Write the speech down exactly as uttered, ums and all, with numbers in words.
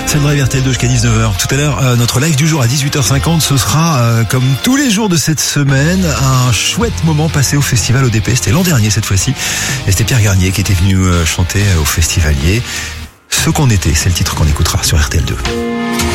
C'est le drive R T L deux jusqu'à dix-neuf heures. Tout à l'heure, euh, notre live du jour à dix-huit heures cinquante, ce sera, euh, comme tous les jours de cette semaine, un chouette moment passé au festival O D P. C'était l'an dernier cette fois-ci. Et c'était Pierre Garnier qui était venu euh, chanter au Festivalier. Ce qu'on était, c'est le titre qu'on écoutera sur R T L deux.